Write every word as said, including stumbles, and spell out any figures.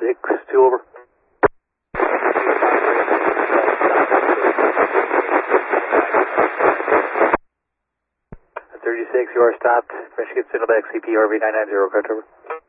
six, two over. thirty-six, you are stopped. Michigan Signal back C P R V nine nine zero, correct over.